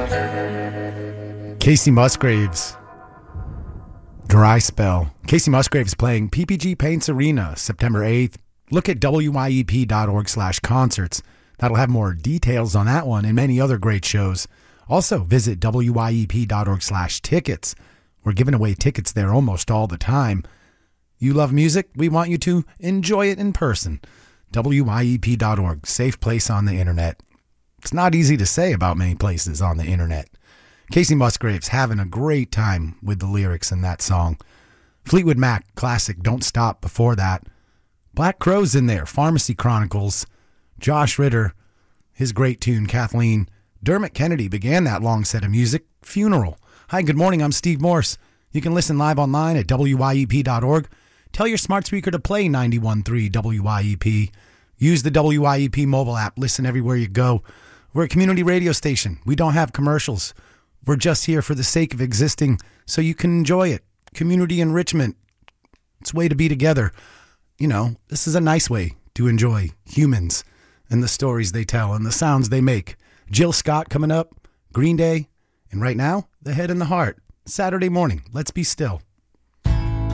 Casey Musgraves, Dry Spell. Casey Musgraves playing PPG Paints Arena, September 8th. Look at wyep.org/concerts. That'll have more details on that one and many other great shows. Also, visit wyep.org/tickets. We're giving away tickets there almost all the time. You love music? We want you to enjoy it in person. wyep.org, safe place on the internet. It's not easy to say about many places on the internet. Casey Musgraves having a great time with the lyrics in that song. Fleetwood Mac, classic Don't Stop before that. Black Crowes in there, Pharmacy Chronicles. Josh Ritter, his great tune, Kathleen. Dermot Kennedy began that long set of music, Funeral. Hi, good morning, I'm Steve Morse. You can listen live online at wyep.org. Tell your smart speaker to play 91.3 WYEP. Use the WYEP mobile app. Listen everywhere you go. We're a community radio station. We don't have commercials. We're just here for the sake of existing so you can enjoy it. Community enrichment. It's a way to be together. You know, this is a nice way to enjoy humans and the stories they tell and the sounds they make. Jill Scott coming up, Green Day, and right now, The Head and the Heart. Saturday morning, let's be still.